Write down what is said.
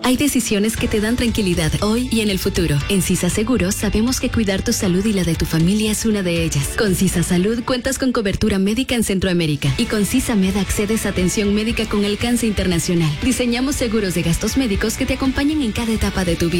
Hay decisiones que te dan tranquilidad hoy y en el futuro. En CISA Seguros sabemos que cuidar tu salud y la de tu familia es una de ellas. Con CISA Salud cuentas con cobertura médica en Centroamérica y con CISA Med accedes a atención médica con alcance internacional. Diseñamos seguros de gastos médicos que te acompañen en cada etapa de tu vida.